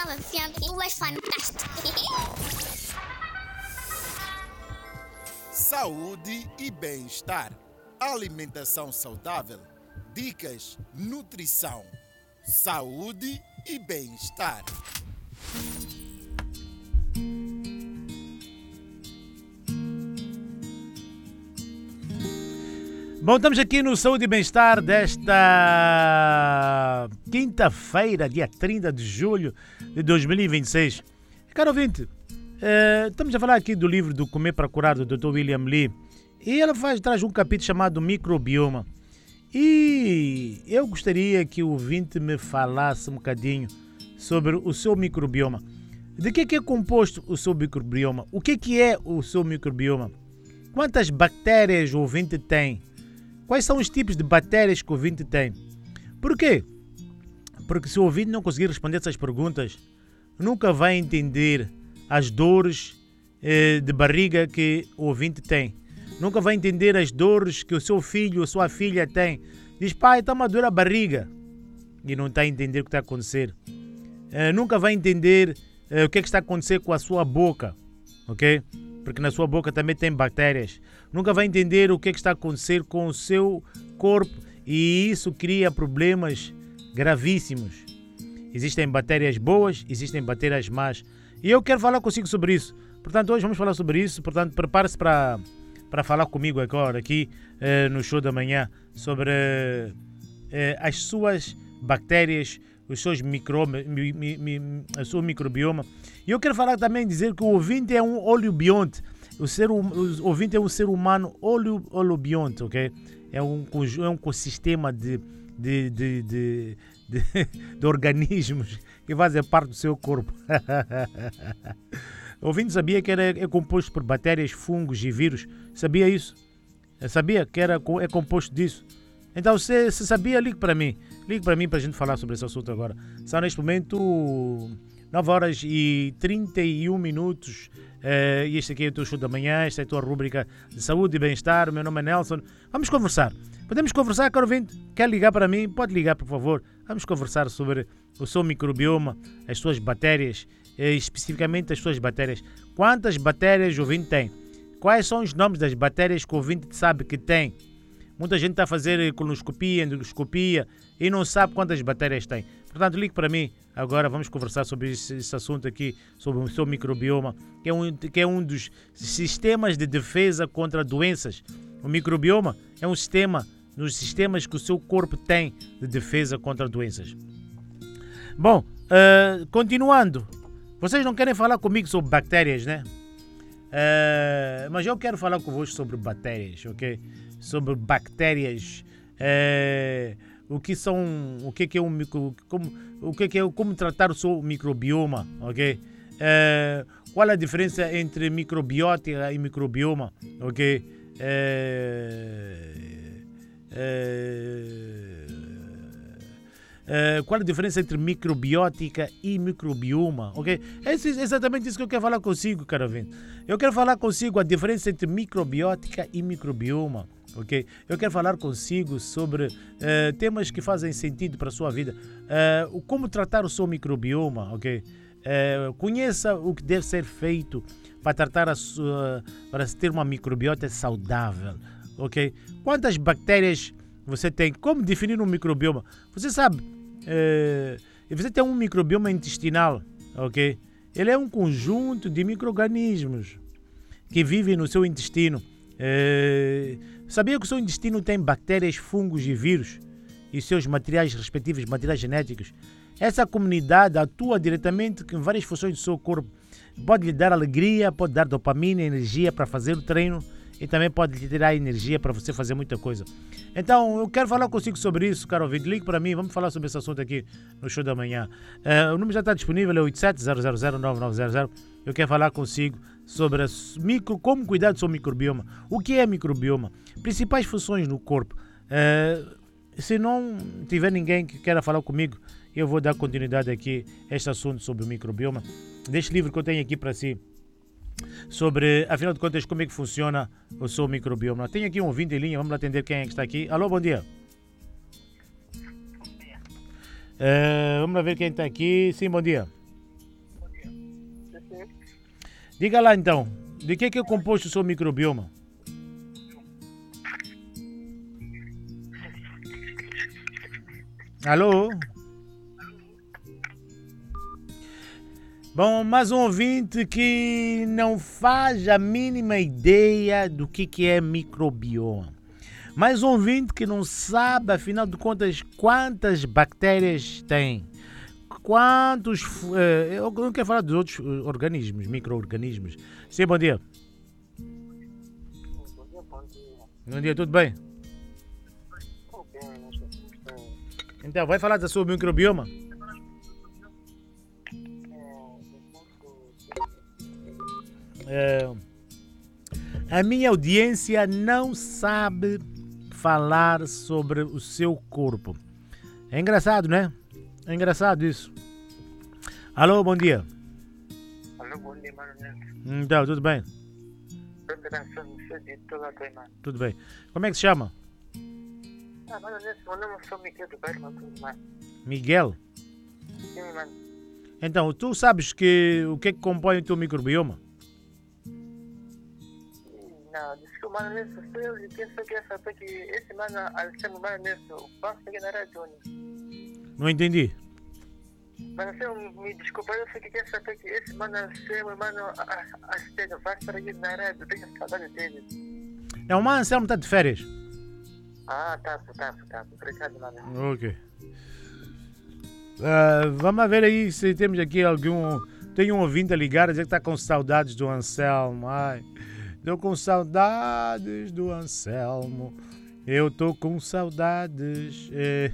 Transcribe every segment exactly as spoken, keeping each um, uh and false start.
Love F M, tu és fantástico. Saúde e bem-estar. Alimentação saudável. Dicas, nutrição. Saúde e bem-estar. Bom, estamos aqui no Saúde e Bem-Estar desta quinta-feira, dia trinta de julho de dois mil e vinte e seis. Caro ouvinte, uh, estamos a falar aqui do livro do Comer para Curar, do doutor William Li, e ele faz, traz um capítulo chamado Microbioma. E eu gostaria que o ouvinte me falasse um bocadinho sobre o seu microbioma. De que é, que é composto o seu microbioma? O que é, que é o seu microbioma? Quantas bactérias o ouvinte tem? Quais são os tipos de bactérias que o ouvinte tem? Por quê? Porque se o ouvinte não conseguir responder essas perguntas, nunca vai entender as dores eh, de barriga que o ouvinte tem. Nunca vai entender as dores que o seu filho ou sua filha tem. Diz, pai, está uma dor a barriga. E não está a entender o que está a acontecer. Eh, nunca vai entender eh, o que, é que está a acontecer com a sua boca. Ok? Porque na sua boca também tem bactérias. Nunca vai entender o que, é que está a acontecer com o seu corpo e isso cria problemas gravíssimos. Existem bactérias boas, existem bactérias más. E eu quero falar consigo sobre isso. Portanto, hoje vamos falar sobre isso. Portanto, prepare-se para, para falar comigo agora aqui eh, no show da manhã sobre eh, as suas bactérias, os seus micro, mi, mi, mi, o seu microbioma. E eu quero falar também, dizer que o ouvinte é um oleobionte. O, ser, o ouvinte é um ser humano oleo, oleobionte, ok? É um, é um ecossistema de, de, de, de, de, de organismos que fazem parte do seu corpo. O ouvinte sabia que era, é composto por bactérias, fungos e vírus? Sabia isso? Sabia que era, é composto disso? Então, se, se sabia, ligue para mim. Ligue para mim para a gente falar sobre esse assunto agora. São neste momento nove horas e trinta e um minutos. Uh, e este aqui é o teu show da manhã. Esta é a tua rúbrica de saúde e bem-estar. O meu nome é Nelson. Vamos conversar. Podemos conversar, caro ouvinte? Quer ligar para mim? Pode ligar, por favor. Vamos conversar sobre o seu microbioma, as suas bactérias, uh, especificamente as suas bactérias. Quantas bactérias o ouvinte tem? Quais são os nomes das bactérias que o ouvinte sabe que tem? Muita gente está a fazer colonoscopia, endoscopia e não sabe quantas bactérias tem. Portanto, ligue para mim. Agora vamos conversar sobre esse, esse assunto aqui, sobre o seu microbioma, que é, um, que é um dos sistemas de defesa contra doenças. O microbioma é um sistema, dos sistemas que o seu corpo tem de defesa contra doenças. Bom, uh, continuando. Vocês não querem falar comigo sobre bactérias, né? Uh, mas eu quero falar convosco sobre bactérias, ok? Sobre bactérias, é, o que são, o que é um micro, como, o que é como tratar o seu microbioma, ok? É, qual a diferença entre microbiótica e microbioma, ok? É, é, é, qual a diferença entre microbiótica e microbioma, ok? É exatamente isso que eu quero falar consigo, caro ouvinte. Eu quero falar consigo a diferença entre microbiótica e microbioma. Okay? Eu quero falar consigo sobre uh, temas que fazem sentido para a sua vida. Uh, como tratar o seu microbioma, ok? Uh, conheça o que deve ser feito para tratar a sua, para ter uma microbiota saudável, ok? Quantas bactérias você tem? Como definir um microbioma? Você sabe, uh, você tem um microbioma intestinal, ok? Ele é um conjunto de micro-organismos que vivem no seu intestino. Uh, Sabia que o seu intestino tem bactérias, fungos e vírus e seus materiais respectivos, materiais genéticos? Essa comunidade atua diretamente em várias funções do seu corpo. Pode lhe dar alegria, pode dar dopamina, energia para fazer o treino e também pode lhe tirar energia para você fazer muita coisa. Então, eu quero falar consigo sobre isso, caro ouvinte. Ligue para mim, vamos falar sobre esse assunto aqui no show da manhã. Uh, o número já está disponível, é oito sete zero zero zero nove nove zero zero. Eu quero falar consigo sobre a micro, como cuidar do seu microbioma. O que é microbioma? Principais funções no corpo. Uh, se não tiver ninguém que queira falar comigo, eu vou dar continuidade aqui a este assunto sobre o microbioma. Deste livro que eu tenho aqui para si, sobre, afinal de contas, como é que funciona o seu microbioma. Tenho aqui um ouvinte em linha, vamos lá atender quem é que está aqui. Alô, bom dia. Bom dia. Uh, vamos lá ver quem está aqui. Sim, bom dia. Diga lá então, de que é que é composto o seu microbioma? Alô? Bom, mais um ouvinte que não faz a mínima ideia do que, que é microbioma. Mais um ouvinte que não sabe, afinal de contas, quantas bactérias tem. Quantos... Eh, eu não quero falar dos outros organismos, micro-organismos. Sim, bom dia. Bom dia, bom dia. Bom dia, tudo bem? Tudo bem, mas eu estou... Então, vai falar do seu microbioma? É, a minha audiência não sabe falar sobre o seu corpo. É engraçado, né? É engraçado isso. Alô, bom dia. Alô, bom dia, mano. Então, tudo bem? Tudo bem. Como é que se chama? Ah, mano, meu nome é Miguel do Bairro, mano. Miguel? Sim, mano. Então, tu sabes que, o que é que compõe o teu microbioma? Não, desculpa, mano, nisso, eu penso que essa que esse mano, Alexandre, mano, nisso, posso pegar na rádio, Não entendi. mas você me desculpa, eu sei que essa que esse mano, Alexandre, mano, Alexandre, vai estar aqui na rádio, tenho saudade dele. É, o mano Anselmo está de férias. Ah, tá, tá, tá, obrigado, mano. Ok. Uh, vamos lá ver aí se temos aqui algum... Tem um ouvinte a ligar a dizer que está com saudades do Anselmo. Ai, estou com saudades do Anselmo. Eu estou com saudades.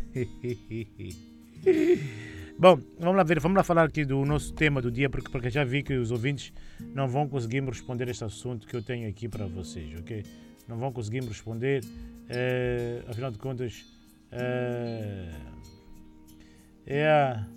Bom, vamos lá ver, vamos lá falar aqui do nosso tema do dia, porque, porque já vi que os ouvintes não vão conseguir me responder este assunto que eu tenho aqui para vocês, ok? Não vão conseguir me responder, eh, afinal de contas, eh, é...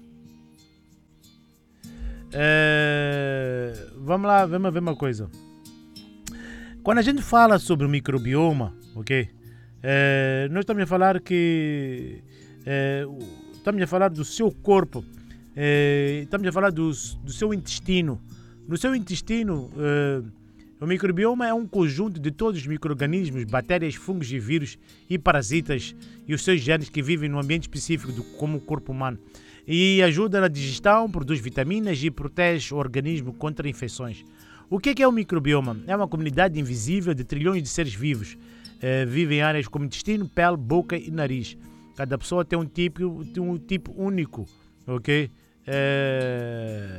É, vamos lá, vamos ver uma coisa. Quando a gente fala sobre o microbioma, ok? É, nós estamos a falar que é, estamos a falar do seu corpo, é, estamos a falar do, do seu intestino. No seu intestino, é, o microbioma é um conjunto de todos os micro-organismos, bactérias, fungos e vírus e parasitas e os seus genes que vivem num ambiente específico do, como o corpo humano. E ajuda na digestão, produz vitaminas e protege o organismo contra infecções. O que é o microbioma? É uma comunidade invisível de trilhões de seres vivos. É, vive em áreas como intestino, pele, boca e nariz. Cada pessoa tem um tipo, tem um tipo único, ok? É,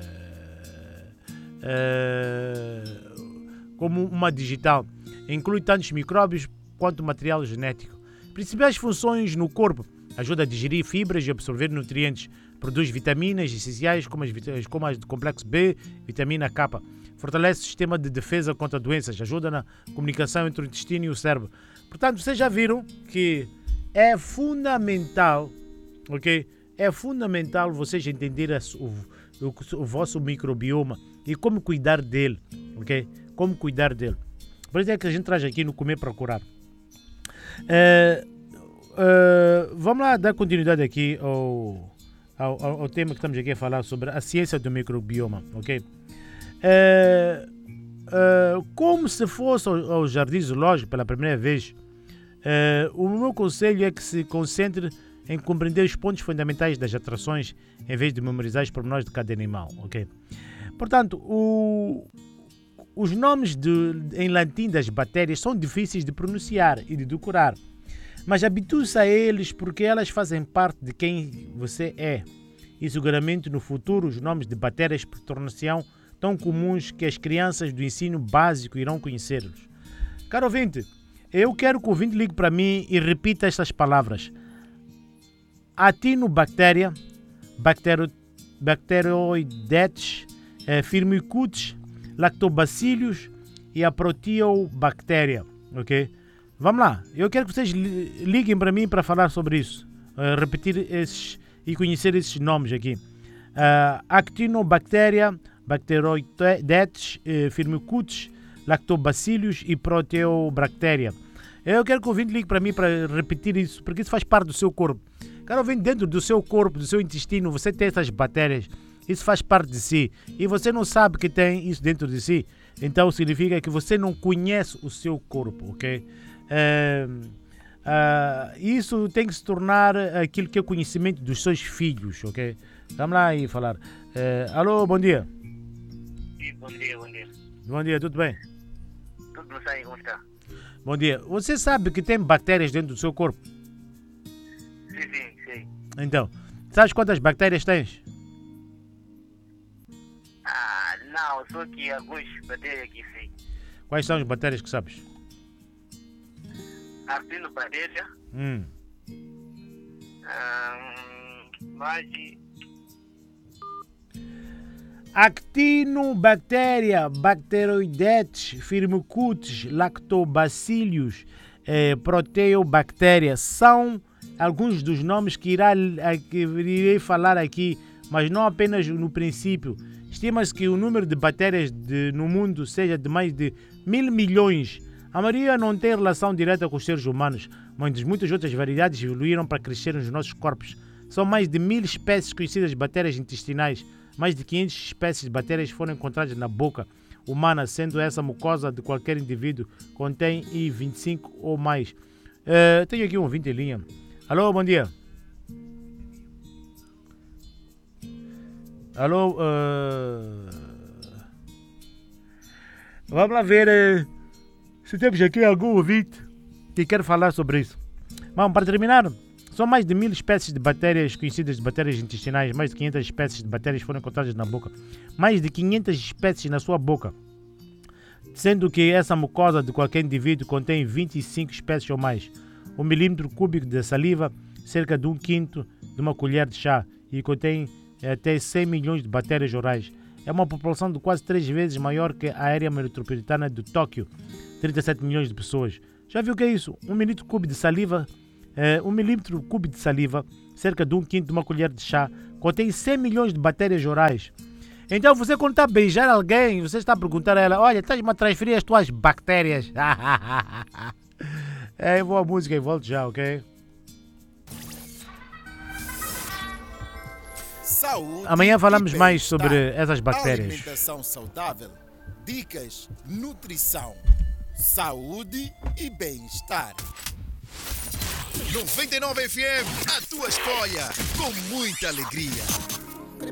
é, como uma digital. Inclui tantos micróbios quanto material genético. Principais funções no corpo: ajuda a digerir fibras e absorver nutrientes. Produz vitaminas essenciais como as, como as do complexo B, vitamina K. Fortalece o sistema de defesa contra doenças. Ajuda na comunicação entre o intestino e o cérebro. Portanto, vocês já viram que é fundamental, ok? É fundamental vocês entenderem o, o, o vosso microbioma e como cuidar dele, ok? Como cuidar dele. Por isso é que a gente traz aqui no Comer para Curar. É, é, vamos lá dar continuidade aqui ao... Ao, ao, ao tema que estamos aqui a falar sobre a ciência do microbioma, ok? É, é, como se fosse ao, ao jardim zoológico pela primeira vez, é, o meu conselho é que se concentre em compreender os pontos fundamentais das atrações em vez de memorizar os pormenores de cada animal, ok? Portanto, o, os nomes de, em latim das bactérias são difíceis de pronunciar e de decorar. Mas habitue-se a eles porque elas fazem parte de quem você é. E seguramente no futuro os nomes de bactérias tornar-se-ão tão comuns que as crianças do ensino básico irão conhecê-los. Caro ouvinte, eu quero que o ouvinte ligue para mim e repita estas palavras: Acinobactéria, bactero, Bacteroidetes, eh, Firmicutes, Lactobacillus e a Proteobactéria, ok? Vamos lá, eu quero que vocês liguem para mim para falar sobre isso, uh, repetir esses e conhecer esses nomes aqui. Uh, Actinobactéria, Bacteroidetes, uh, Firmicutes, Lactobacillus e Proteobactéria. Eu quero que o ouvinte ligue para mim para repetir isso, porque isso faz parte do seu corpo. Cara, ouvinte, dentro do seu corpo, do seu intestino, você tem essas bactérias, isso faz parte de si. E você não sabe que tem isso dentro de si. Então significa que você não conhece o seu corpo, ok? É, é, isso tem que se tornar aquilo que é o conhecimento dos seus filhos, ok? Vamos lá aí falar. É, alô, bom dia. Sim, bom dia, bom dia. Bom dia, tudo bem? Tudo não sai, como está? Bom dia. Você sabe que tem bactérias dentro do seu corpo? Sim, sim, sim. Então, sabes quantas bactérias tens? Ah, não, só que alguns bactérias aqui sim. Quais são as bactérias que sabes? Actinobactéria, Hum. um, mas Actinobactéria, Bacteroidetes, Firmicutes, Lactobacillus, eh, Proteobactéria são alguns dos nomes que, irá, que irei falar aqui, mas não apenas no princípio. Estima-se que o número de bactérias de, no mundo seja de mais de mil milhões. A maioria não tem relação direta com os seres humanos, mas muitas outras variedades evoluíram para crescer nos nossos corpos. São mais de mil espécies conhecidas de bactérias intestinais. Mais de quinhentas espécies de bactérias foram encontradas na boca humana, sendo essa mucosa de qualquer indivíduo contém vinte e cinco ou mais. Uh, tenho aqui um ouvinte em linha. Alô, bom dia. Alô, uh... vamos lá ver uh, se temos aqui algum ouvinte que quer falar sobre isso. Vamos, para terminar, são mais de mil espécies de bactérias conhecidas de bactérias intestinais. Mais de quinhentas espécies de bactérias foram encontradas na boca. Mais de quinhentas espécies na sua boca. Sendo que essa mucosa de qualquer indivíduo contém vinte e cinco espécies ou mais. Um milímetro cúbico de saliva, cerca de um quinto de uma colher de chá, e contém até cem milhões de bactérias orais. É uma população de quase três vezes maior que a área metropolitana de Tóquio, trinta e sete milhões de pessoas. Já viu o que é isso? Um milímetro cúbico de saliva, é, um milímetro cúbico de saliva, cerca de um quinto de uma colher de chá, contém cem milhões de bactérias orais. Então você, quando está a beijar alguém, você está a perguntar a ela: olha, estás-me a transferir as tuas bactérias. É boa música e volto já, ok? Saúde. Amanhã falamos e mais bem-estar. sobre essas bactérias. Alimentação saudável, dicas, nutrição, saúde e bem-estar. noventa e nove F M, a tua escolha, com muita alegria.